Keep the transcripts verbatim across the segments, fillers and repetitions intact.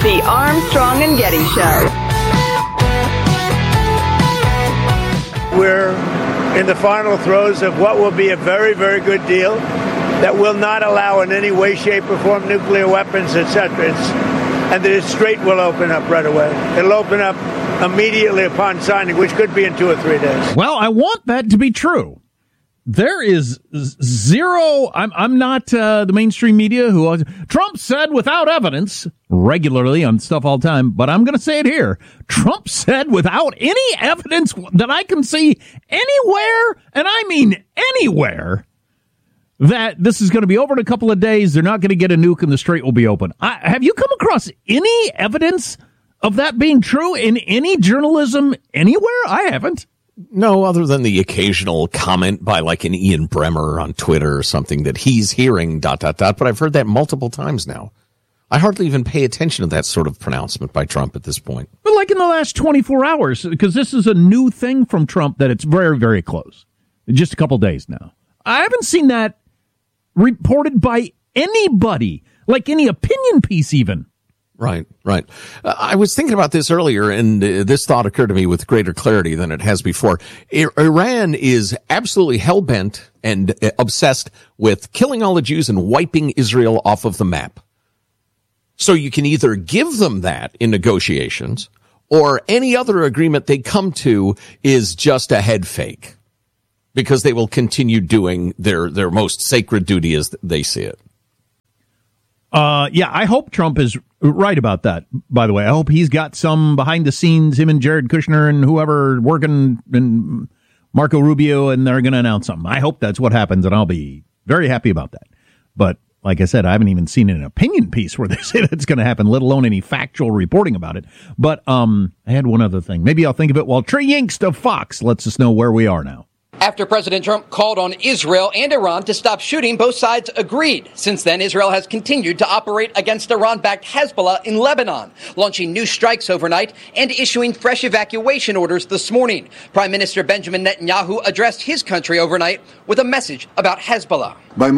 The Armstrong and Getty Show. We're in the final throes of what will be a very, very good deal that will not allow in any way, shape, or form nuclear weapons, et cetera. It's, and the Strait will open up right away. It'll open up immediately upon signing, which could be in two or three days. Well, I want that to be true. There is zero. I'm I'm not uh, the mainstream media who Trump said without evidence regularly on stuff all the time, but I'm going to say it here. Trump said without any evidence that I can see anywhere, and I mean anywhere, that this is going to be over in a couple of days. They're not going to get a nuke and the Strait will be open. I, have you come across any evidence of that being true in any journalism anywhere? I haven't. No, other than the occasional comment by like an Ian Bremmer on Twitter or something that he's hearing dot, dot, dot. But I've heard that multiple times now. I hardly even pay attention to that sort of pronouncement by Trump at this point. But like in the last twenty-four hours, because this is a new thing from Trump that it's very, very close. Just a couple days now. I haven't seen that reported by anybody, like any opinion piece even. Right, right. Uh, I was thinking about this earlier, and uh, this thought occurred to me with greater clarity than it has before. I- Iran is absolutely hell-bent and uh, obsessed with killing all the Jews and wiping Israel off of the map. So you can either give them that in negotiations, or any other agreement they come to is just a head fake, because they will continue doing their, their most sacred duty as they see it. Uh, yeah, I hope Trump is right about that, by the way. I hope he's got some behind the scenes, him and Jared Kushner and whoever working, and Marco Rubio, and they're going to announce something. I hope that's what happens, and I'll be very happy about that. But like I said, I haven't even seen an opinion piece where they say that's going to happen, let alone any factual reporting about it. But um, I had one other thing. Maybe I'll think of it while Trey Yingst of Fox lets us know where we are now. After President Trump called on Israel and Iran to stop shooting, both sides agreed. Since then, Israel has continued to operate against Iran-backed Hezbollah in Lebanon, launching new strikes overnight and issuing fresh evacuation orders this morning. Prime Minister Benjamin Netanyahu addressed his country overnight with a message about Hezbollah.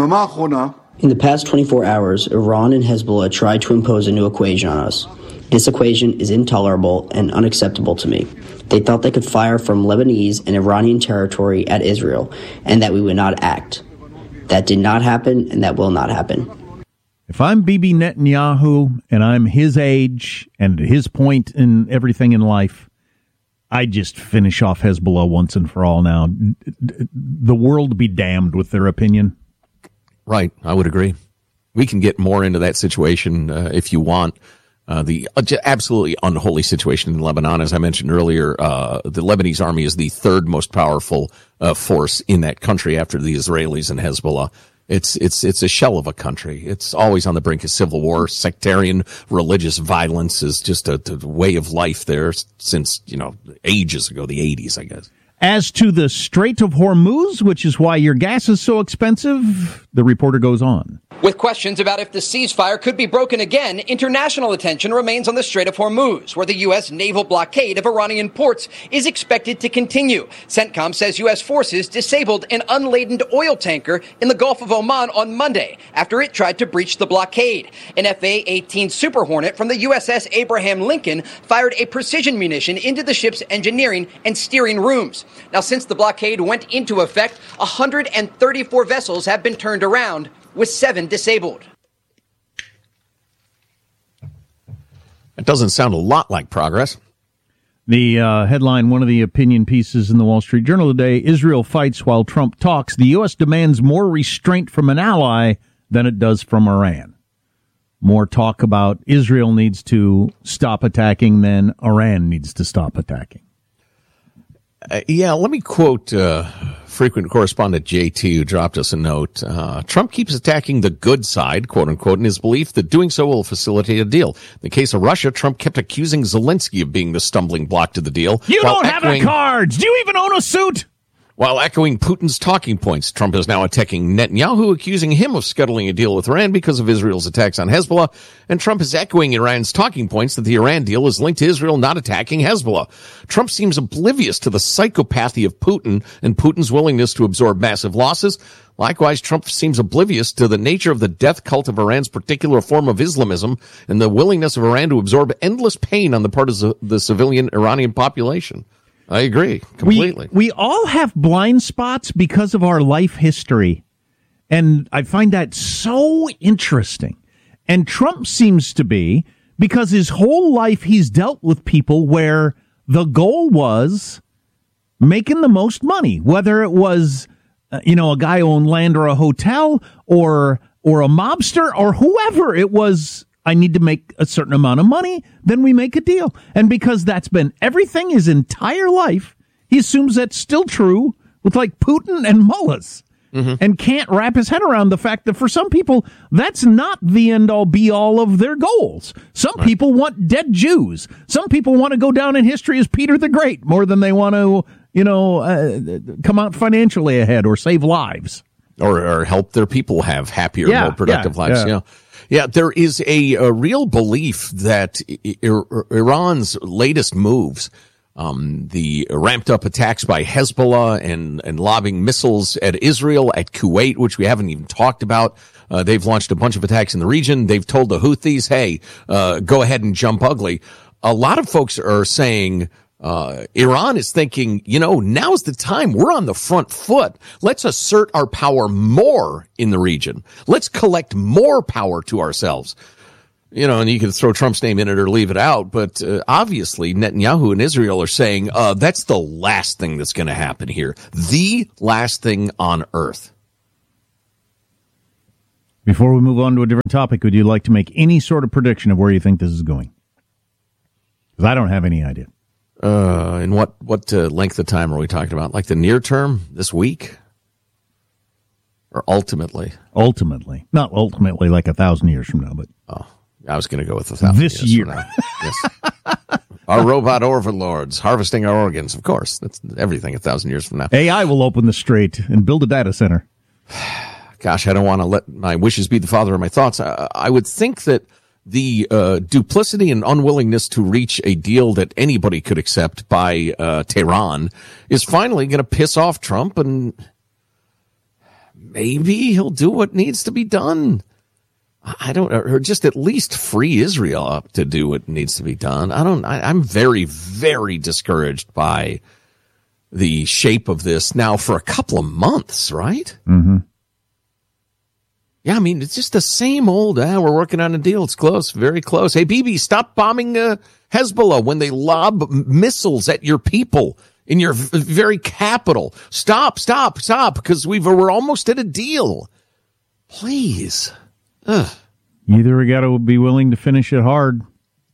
In the past twenty-four hours, Iran and Hezbollah tried to impose a new equation on us. This equation is intolerable and unacceptable to me. They thought they could fire from Lebanese and Iranian territory at Israel, and that we would not act. That did not happen, and that will not happen. If I'm Bibi Netanyahu and I'm his age and at his point in everything in life, I'd just finish off Hezbollah once and for all now. The world be damned with their opinion. Right, I would agree. We can get more into that situation uh, if you want. Uh, the uh, absolutely unholy situation in Lebanon, as I mentioned earlier, uh, the Lebanese army is the third most powerful uh, force in that country after the Israelis and Hezbollah. It's it's it's a shell of a country. It's always on the brink of civil war. Sectarian religious violence is just a, a way of life there since, you know, ages ago, the eighties, I guess. As to the Strait of Hormuz, which is why your gas is so expensive, the reporter goes on. With questions about if the ceasefire could be broken again, international attention remains on the Strait of Hormuz, where the U S naval blockade of Iranian ports is expected to continue. CENTCOM says U S forces disabled an unladen oil tanker in the Gulf of Oman on Monday after it tried to breach the blockade. An F A eighteen Super Hornet from the U S S Abraham Lincoln fired a precision munition into the ship's engineering and steering rooms. Now, since the blockade went into effect, one hundred thirty-four vessels have been turned around, with seven disabled. That doesn't sound a lot like progress. The uh, headline, one of the opinion pieces in the Wall Street Journal today, Israel fights while Trump talks. The U S demands more restraint from an ally than it does from Iran. More talk about Israel needs to stop attacking than Iran needs to stop attacking. Uh, yeah, let me quote uh, frequent correspondent J T, who dropped us a note. Uh, Trump keeps attacking the good side, quote unquote, in his belief that doing so will facilitate a deal. In the case of Russia, Trump kept accusing Zelensky of being the stumbling block to the deal. You don't have echoing, the cards. Do you even own a suit? While echoing Putin's talking points, Trump is now attacking Netanyahu, accusing him of scuttling a deal with Iran because of Israel's attacks on Hezbollah. And Trump is echoing Iran's talking points that the Iran deal is linked to Israel not attacking Hezbollah. Trump seems oblivious to the psychopathy of Putin and Putin's willingness to absorb massive losses. Likewise, Trump seems oblivious to the nature of the death cult of Iran's particular form of Islamism and the willingness of Iran to absorb endless pain on the part of the civilian Iranian population. I agree completely. We, we all have blind spots because of our life history. And I find that so interesting. And Trump seems to be, because his whole life he's dealt with people where the goal was making the most money, whether it was, uh, you know, a guy who owned land or a hotel or or a mobster or whoever it was. I need to make a certain amount of money, then we make a deal. And because that's been everything his entire life, he assumes that's still true with like Putin and mullahs, mm-hmm. and can't wrap his head around the fact that for some people, that's not the end all be all of their goals. Some right. people want dead Jews. Some people want to go down in history as Peter the Great more than they want to, you know, uh, come out financially ahead or save lives. Or, or help their people have happier, yeah, more productive yeah, lives. Yeah. yeah. Yeah, there is a, a real belief that I- Iran's latest moves, um, the ramped up attacks by Hezbollah and, and lobbing missiles at Israel, at Kuwait, which we haven't even talked about. Uh, they've launched a bunch of attacks in the region. They've told the Houthis, hey, uh, go ahead and jump ugly. A lot of folks are saying, Uh, Iran is thinking, you know, now's the time. We're on the front foot. Let's assert our power more in the region. Let's collect more power to ourselves. You know, and you can throw Trump's name in it or leave it out. But uh, obviously, Netanyahu and Israel are saying, uh, that's the last thing that's going to happen here. The last thing on earth. Before we move on to a different topic, would you like to make any sort of prediction of where you think this is going? Because I don't have any idea. Uh, and what, what uh, length of time are we talking about? Like the near term, this week? Or ultimately? Ultimately. Not ultimately like a thousand years from now, but. Oh, I was going to go with a thousand this years year. from now. Yes. Our robot overlords harvesting our organs. Of course. That's everything a thousand years from now. A I will open the strait and build a data center. Gosh, I don't want to let my wishes be the father of my thoughts. I, I would think that the uh, duplicity and unwillingness to reach a deal that anybody could accept by uh, Tehran is finally going to piss off Trump, and maybe he'll do what needs to be done. I don't, or just at least free Israel up to do what needs to be done. I don't, I, I'm very, very discouraged by the shape of this now for a couple of months, right? Mm-hmm. Yeah, I mean, it's just the same old, ah, we're working on a deal. It's close, very close. Hey, Bibi, stop bombing uh, Hezbollah when they lob missiles at your people in your v- very capital. Stop, stop, stop, because we've, we're almost at a deal. Please. Ugh. Either we got to be willing to finish it hard,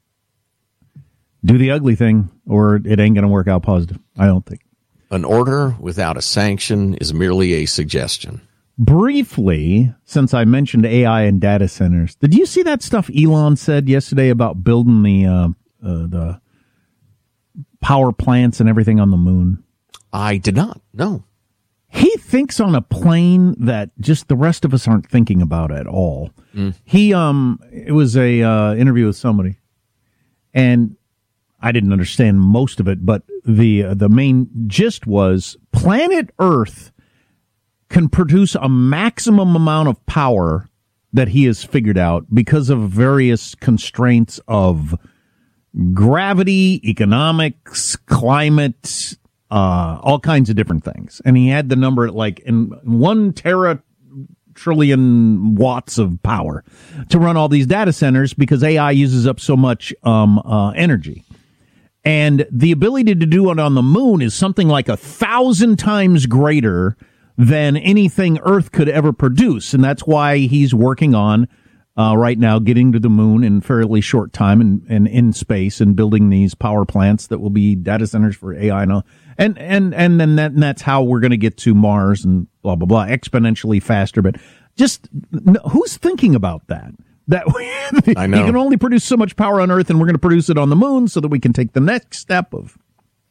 do the ugly thing, or it ain't going to work out positive. I don't think. An order without a sanction is merely a suggestion. Briefly, since I mentioned A I and data centers, did you see that stuff Elon said yesterday about building the uh, uh, the power plants and everything on the moon? I did not. No. He thinks on a plane that just the rest of us aren't thinking about at all. Mm. He um, it was a uh, interview with somebody, and I didn't understand most of it, but the uh, the main gist was planet Earth can produce a maximum amount of power that he has figured out because of various constraints of gravity, economics, climate, uh, all kinds of different things. And he had the number like in one tera trillion watts of power to run all these data centers because A I uses up so much um, uh, energy. And the ability to do it on the moon is something like a thousand times greater than anything Earth could ever produce. And that's why he's working on, uh, right now, getting to the moon in fairly short time and, and in space and building these power plants that will be data centers for A I and all. And, and, and then that, and that's how we're going to get to Mars and blah, blah, blah, exponentially faster. But just, who's thinking about that? That I know. You can only produce so much power on Earth, and we're going to produce it on the moon so that we can take the next step of.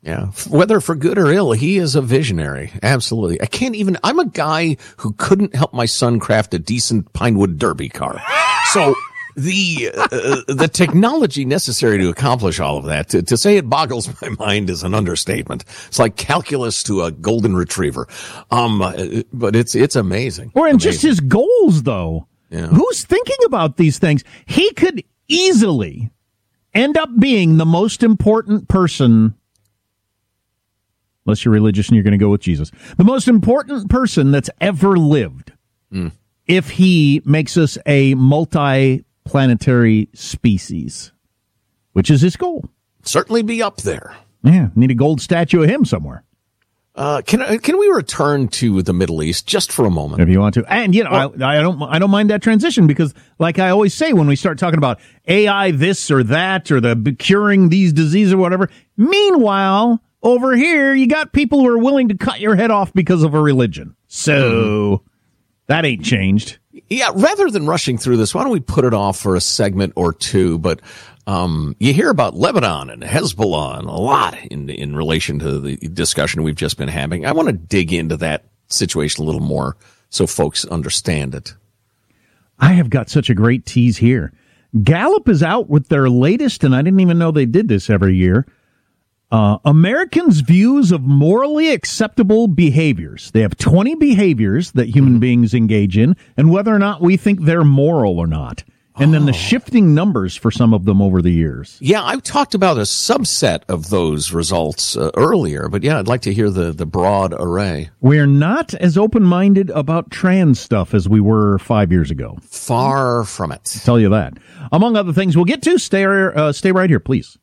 Yeah, whether for good or ill, he is a visionary. Absolutely. I can't even, I'm a guy who couldn't help my son craft a decent Pinewood Derby car. So the uh, the technology necessary to accomplish all of that, to, to say it boggles my mind is an understatement. It's like calculus to a golden retriever. Um, but it's it's amazing. Or in amazing. just his goals, though. Yeah. Who's thinking about these things? He could easily end up being the most important person, unless you're religious and you're going to go with Jesus, the most important person that's ever lived mm. if he makes us a multi-planetary species, which is his goal. Certainly be up there. Yeah, need a gold statue of him somewhere. Uh, can can we return to the Middle East just for a moment, if you want to? And you know, well, I, I don't I don't mind that transition because, like I always say, when we start talking about A I, this or that, or the curing these diseases or whatever. Meanwhile, over here, you got people who are willing to cut your head off because of a religion. So mm. that ain't changed. Yeah. Rather than rushing through this, why don't we put it off for a segment or two? But Um, you hear about Lebanon and Hezbollah and a lot in in relation to the discussion we've just been having. I want to dig into that situation a little more so folks understand it. I have got such a great tease here. Gallup is out with their latest, and I didn't even know they did this every year, uh, Americans' views of morally acceptable behaviors. They have twenty behaviors that human mm-hmm. beings engage in, and whether or not we think they're moral or not. And then the shifting numbers for some of them over the years. Yeah, I talked about a subset of those results uh, earlier, but yeah, I'd like to hear the, the broad array. We're not as open-minded about trans stuff as we were five years ago. Far from it. I'll tell you that. Among other things we'll get to, stay, uh, stay right here, please.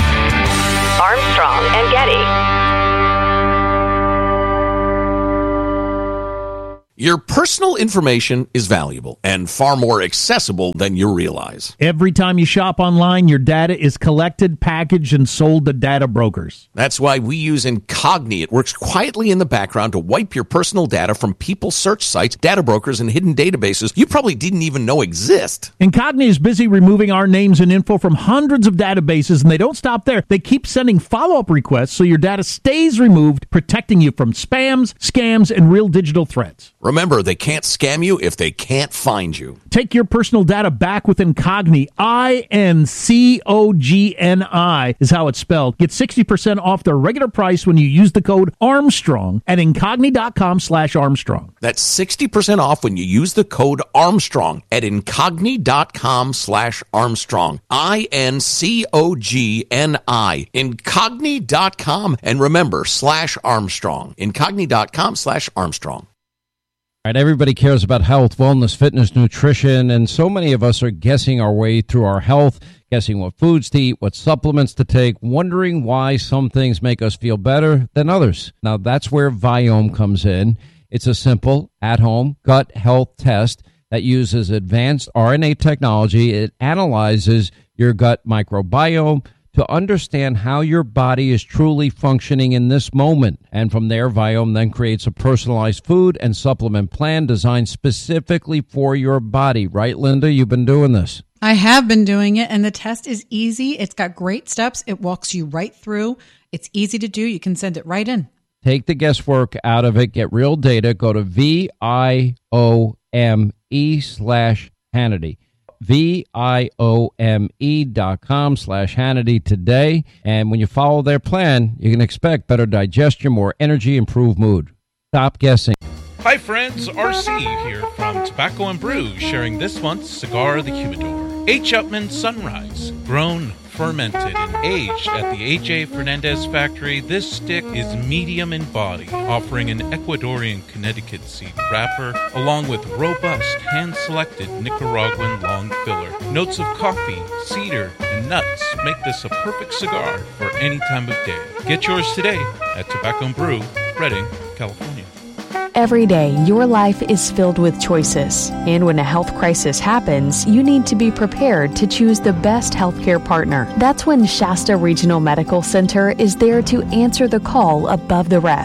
Armstrong and Getty. Your personal information is valuable and far more accessible than you realize. Every time you shop online, your data is collected, packaged, and sold to data brokers. That's why we use Incogni. It works quietly in the background to wipe your personal data from people's search sites, data brokers, and hidden databases you probably didn't even know exist. Incogni is busy removing our names and info from hundreds of databases, and they don't stop there. They keep sending follow-up requests so your data stays removed, protecting you from spams, scams, and real digital threats. Remember, they can't scam you if they can't find you. Take your personal data back with Incogni. I N C O G N I is how it's spelled. Get sixty percent off their regular price when you use the code Armstrong at Incogni.com slash Armstrong. That's sixty percent off when you use the code Armstrong at Incogni.com slash Armstrong. I N C O G N I. Incogni dot com. And remember, slash Armstrong. Incogni.com slash Armstrong. All right, everybody cares about health, wellness, fitness, nutrition, and so many of us are guessing our way through our health, guessing what foods to eat, what supplements to take, wondering why some things make us feel better than others. Now, that's where Viome comes in. It's a simple, at-home gut health test that uses advanced R N A technology. It analyzes your gut microbiome to understand how your body is truly functioning in this moment. And from there, Viome then creates a personalized food and supplement plan designed specifically for your body. Right, Linda? You've been doing this. I have been doing it, and the test is easy. It's got great steps. It walks you right through. It's easy to do. You can send it right in. Take the guesswork out of it. Get real data. Go to V I O M E slash Hannity. V-I-O-M-E dot com slash Hannity today. And when you follow their plan, you can expect better digestion, more energy, improved mood. Stop guessing. Hi friends, R C here from Tobacco and Brew, sharing this month's Cigar of the Humidor. H. Upmann Sunrise, grown, fermented, and aged at the A J Fernandez factory, this stick is medium in body, offering an Ecuadorian Connecticut seed wrapper, along with robust, hand-selected Nicaraguan long filler. Notes of coffee, cedar, and nuts make this a perfect cigar for any time of day. Get yours today at Tobacco and Brew, Redding, California. Every day, your life is filled with choices. And when a health crisis happens, you need to be prepared to choose the best healthcare partner. That's when Shasta Regional Medical Center is there to answer the call above the rest.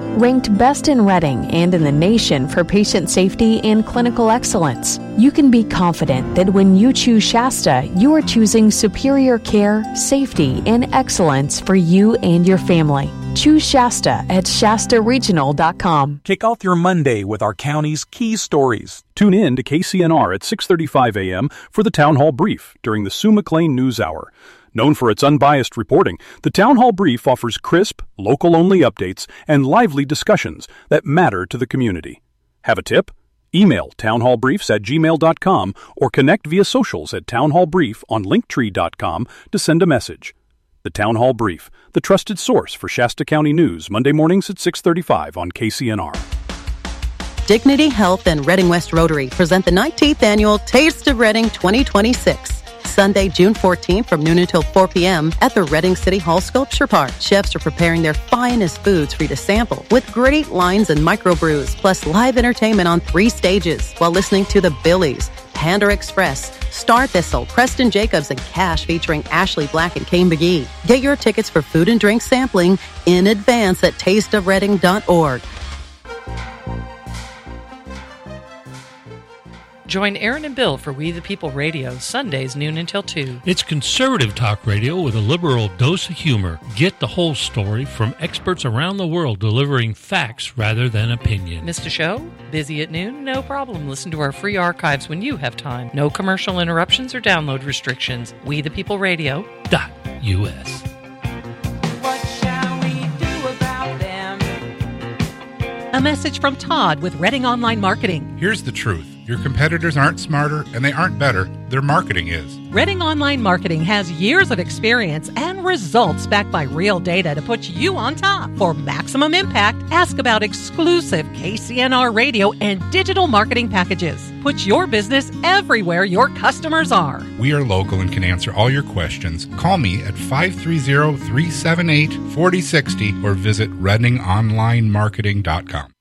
Ranked best in Reading and in the nation for patient safety and clinical excellence, you can be confident that when you choose Shasta, you are choosing superior care, safety, and excellence for you and your family. Choose Shasta at Shasta Regional dot com. Kick off your Monday with our county's key stories. Tune in to K C N R at six thirty-five a.m. for the Town Hall Brief during the Sue McLean News Hour. Known for its unbiased reporting, the Town Hall Brief offers crisp, local-only updates and lively discussions that matter to the community. Have a tip? Email townhallbriefs at gmail dot com or connect via socials at townhallbrief on linktree dot com to send a message. The Town Hall Brief, the trusted source for Shasta County news, Monday mornings at six thirty-five on K C N R. Dignity Health and Reading West Rotary present the nineteenth Annual Taste of Reading twenty twenty-six. Sunday, June fourteenth from noon until four p.m. at the Reading City Hall Sculpture Park. Chefs are preparing their finest foods for you to sample with great lines and microbrews, plus live entertainment on three stages while listening to the Billies, Panda Express, Star Thistle, Preston Jacobs, and Cash featuring Ashley Black and Kane McGee. Get your tickets for food and drink sampling in advance at taste of reading dot org. Join Aaron and Bill for We the People Radio, Sundays noon until two. It's conservative talk radio with a liberal dose of humor. Get the whole story from experts around the world delivering facts rather than opinion. Missed a show? Busy at noon? No problem. Listen to our free archives when you have time. No commercial interruptions or download restrictions. We the People Radio dot U S. What shall we do about them? A message from Todd with Reading Online Marketing. Here's the truth. Your competitors aren't smarter and they aren't better. Their marketing is. Reading Online Marketing has years of experience and results backed by real data to put you on top. For maximum impact, ask about exclusive K C N R radio and digital marketing packages. Put your business everywhere your customers are. We are local and can answer all your questions. Call me at five three zero, three seven eight, four zero six zero or visit reading online marketing dot com.